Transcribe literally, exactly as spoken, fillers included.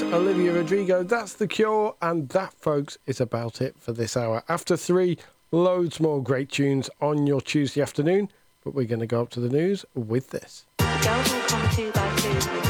Olivia Rodrigo. That's The Cure, and that, folks, is about it for this hour. After three, loads more great tunes on your Tuesday afternoon, but we're going to go up to the news with this. The girls will come two by two.